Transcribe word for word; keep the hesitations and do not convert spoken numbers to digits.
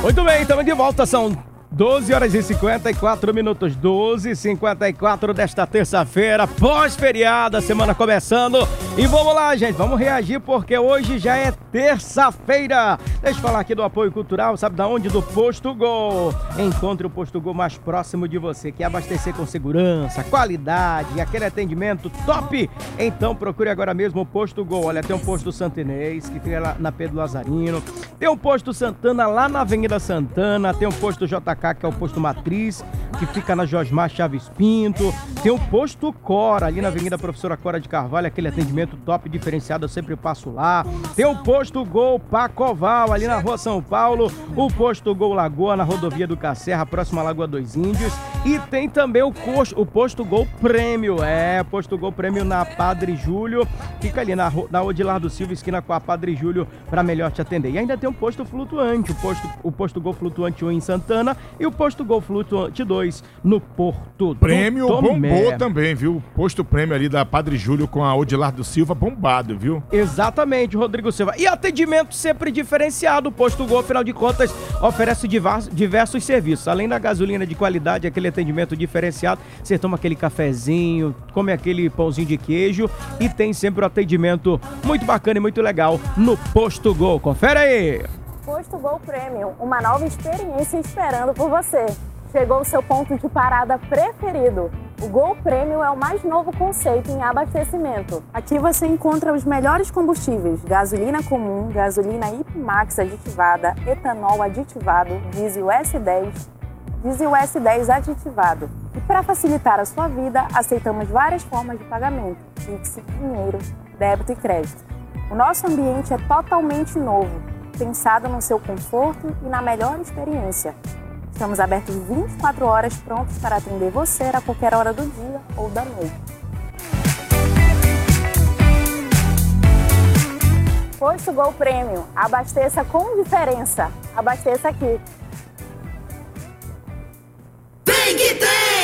Muito bem, estamos de volta, são doze horas e cinquenta e quatro minutos, doze e cinquenta e quatro desta terça-feira, pós-feriada, semana começando. E vamos lá, gente, vamos reagir porque hoje já é terça-feira. Deixa eu falar aqui do apoio cultural, sabe da onde? Do Posto Gol. Encontre o Posto Gol mais próximo de você, que é abastecer com segurança, qualidade e aquele atendimento top. Então procure agora mesmo o Posto Gol. Olha, tem um posto Santo Inês, que fica lá na Pedro Lazarino. Tem um posto Santana lá na Avenida Santana. Tem um posto J K, que é o posto Matriz, que fica na Josmar Chaves Pinto. Tem o posto Cora, ali na Avenida Professora Cora de Carvalho, aquele atendimento top, diferenciado, eu sempre passo lá. Tem o posto Gol Pacoval, ali na Rua São Paulo. O posto Gol Lagoa, na rodovia do Cacerra, próxima à Lagoa dos Índios. E tem também o posto, o posto Gol Prêmio, é, posto Gol Prêmio na Padre Júlio, fica ali na, na Odilar do Silva, esquina com a Padre Júlio, para melhor te atender. E ainda tem um posto flutuante, o posto, o posto Gol Flutuante um em Santana e o posto Gol Flutuante dois no Porto Prêmio do Tomé. Bombou também, viu? Posto Prêmio ali da Padre Júlio com a Odilar do Silva, bombado, viu? Exatamente, Rodrigo Silva. E atendimento sempre diferenciado. O Posto Gol, afinal de contas, oferece diversos, diversos serviços. Além da gasolina de qualidade, aquele atendimento diferenciado, você toma aquele cafezinho, come aquele pãozinho de queijo e tem sempre um atendimento muito bacana e muito legal no Posto Gol. Confere aí! Posto Gol Premium, uma nova experiência esperando por você. Chegou o seu ponto de parada preferido. O Gol Premium é o mais novo conceito em abastecimento. Aqui você encontra os melhores combustíveis: gasolina comum, gasolina Hipermax aditivada, etanol aditivado, diesel S dez, diesel S dez aditivado. E para facilitar a sua vida, aceitamos várias formas de pagamento: Pix, dinheiro, débito e crédito. O nosso ambiente é totalmente novo, pensado no seu conforto e na melhor experiência. Estamos abertos vinte e quatro horas, prontos para atender você a qualquer hora do dia ou da noite. Posto Gol Premium. Abasteça com diferença. Abasteça aqui. Tem que ter!